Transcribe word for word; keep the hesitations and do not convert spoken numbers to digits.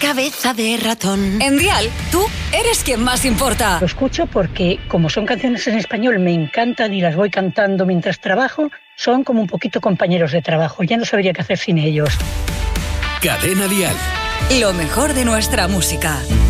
cabeza de ratón. En Dial, tú eres quien más importa. Lo escucho porque, como son canciones en español, me encantan y las voy cantando mientras trabajo. Son como un poquito compañeros de trabajo. Ya no sabría qué hacer sin ellos. Cadena Dial. Lo mejor de nuestra música.